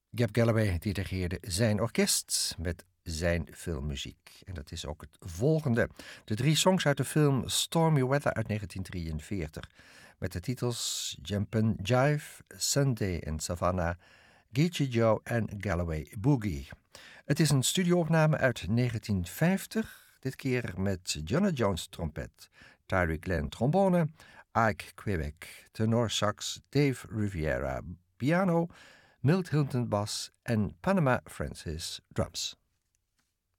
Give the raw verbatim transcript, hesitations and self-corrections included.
Gab Galloway dirigeerde zijn orkest met zijn filmmuziek. En dat is ook het volgende. De drie songs uit de film Stormy Weather uit negentien drieënveertig. Met de titels Jumpin' Jive, Sunday in Savannah, Geechee Joe en Galloway Boogie. Het is een studioopname uit negentien vijftig. Dit keer met Johnny Jones trompet, Tyree Glenn trombone, Ike Quebec tenorsax, Dave Riviera piano, Milt Hilton bas en Panama Francis drums.